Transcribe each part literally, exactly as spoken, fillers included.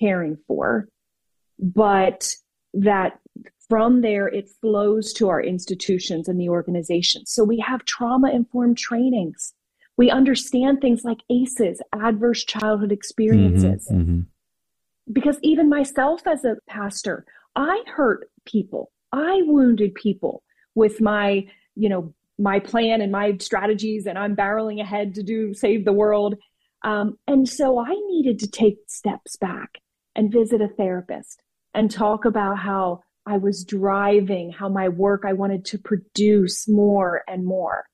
caring for, but that from there, it flows to our institutions and the organizations. So we have trauma-informed trainings. We understand things like A C Es, adverse childhood experiences. Mm-hmm, mm-hmm. Because even myself as a pastor, I hurt people. I wounded people with my, you know, my plan and my strategies, and I'm barreling ahead to do save the world. Um, and so I needed to take steps back and visit a therapist and talk about how I was driving, how my work, I wanted to produce more and more.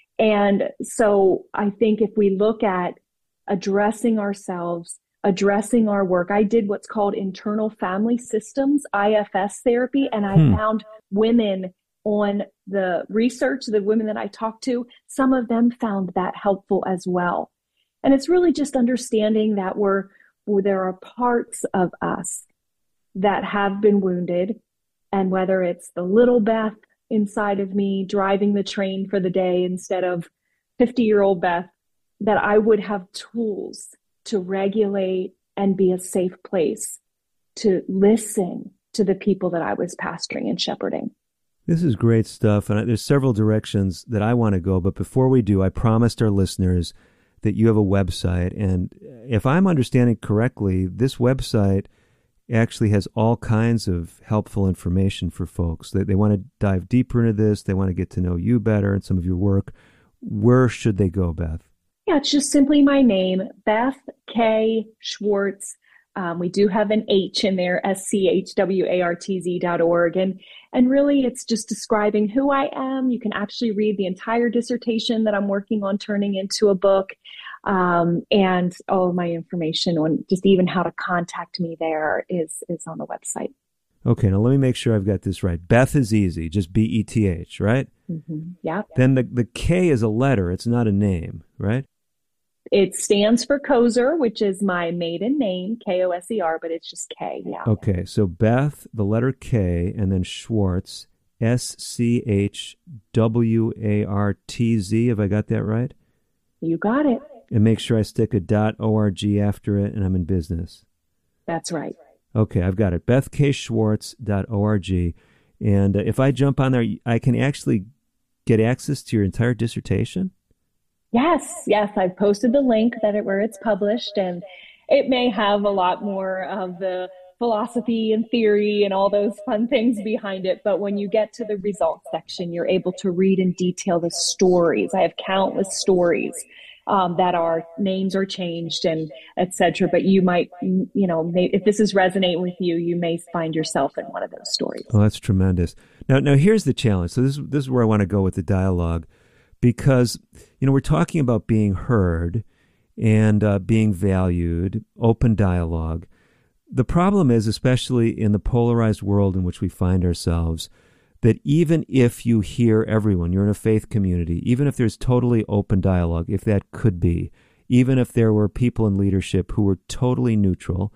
And so I think if we look at addressing ourselves, addressing our work, I did what's called internal family systems, I F S therapy, and I hmm. found women on the research, the women that I talked to, some of them found that helpful as well. And it's really just understanding that we're, well, there are parts of us that have been wounded, and whether it's the little Beth inside of me driving the train for the day instead of fifty-year-old Beth, that I would have tools to regulate and be a safe place to listen to the people that I was pastoring and shepherding. This is great stuff, and there's several directions that I want to go, but before we do, I promised our listeners that you have a website, and if I'm understanding correctly, this website actually has all kinds of helpful information for folks. They, they want to dive deeper into this, they want to get to know you better and some of your work. Where should they go, Beth? Yeah, it's just simply my name, Beth K. Schwartz. Um, we do have an H in there, S C H W A R T Z dot org. And, and really, it's just describing who I am. You can actually read the entire dissertation that I'm working on turning into a book. Um, and all of my information on just even how to contact me there is, is on the website. Okay, now let me make sure I've got this right. Beth is easy, just B E T H, right? Mm-hmm. Yeah. Then the, the K is a letter. It's not a name, right? It stands for Koser, which is my maiden name, K O S E R, but it's just K, yeah. Okay, so Beth, the letter K, and then Schwartz, S C H W A R T Z. Have I got that right? You got it. And make sure I stick a .org after it, and I'm in business. That's right. Okay, I've got it. beth k schwartz dot org. And uh, if I jump on there, I can actually get access to your entire dissertation? Yes, yes. I've posted the link that it, where it's published, and it may have a lot more of the philosophy and theory and all those fun things behind it. But when you get to the results section, you're able to read in detail the stories. I have countless stories um, that our names are changed and et cetera. But you might, you know, may, if this is resonate with you, you may find yourself in one of those stories. Oh, that's tremendous. Now, now here's the challenge. So this, this is where I want to go with the dialogue. Because, you know, we're talking about being heard and uh, being valued, open dialogue. The problem is, especially in the polarized world in which we find ourselves, that even if you hear everyone, you're in a faith community, even if there's totally open dialogue, if that could be, even if there were people in leadership who were totally neutral,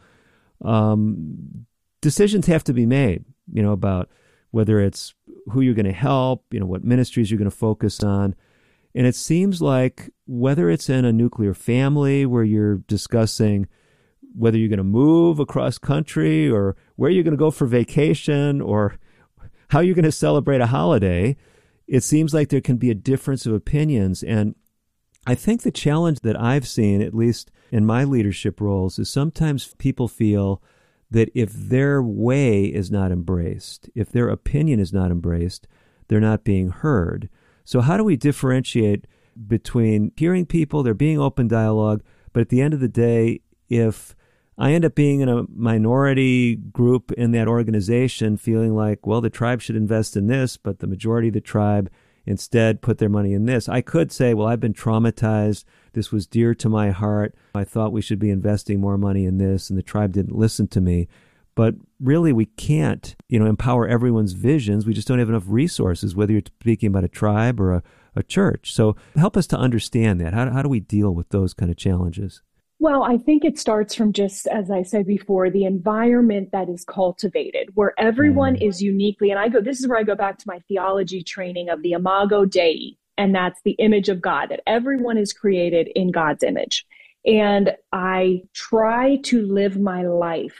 um, decisions have to be made, you know, about whether it's who you're going to help, you know, what ministries you're going to focus on. And it seems like whether it's in a nuclear family where you're discussing whether you're going to move across country or where you're going to go for vacation or how you're going to celebrate a holiday, it seems like there can be a difference of opinions. And I think the challenge that I've seen, at least in my leadership roles, is sometimes people feel that if their way is not embraced, if their opinion is not embraced, they're not being heard. So how do we differentiate between hearing people, there being open dialogue, but at the end of the day, if I end up being in a minority group in that organization feeling like, well, the tribe should invest in this, but the majority of the tribe instead put their money in this, I could say, well, I've been traumatized. This was dear to my heart. I thought we should be investing more money in this, and the tribe didn't listen to me. But really, we can't, you know, empower everyone's visions. We just don't have enough resources, whether you're speaking about a tribe or a, a church. So help us to understand that. How, how do we deal with those kind of challenges? Well, I think it starts from just, as I said before, the environment that is cultivated, where everyone mm. is uniquely, and I go, this is where I go back to my theology training of the Imago Dei, and that's the image of God, that everyone is created in God's image. And I try to live my life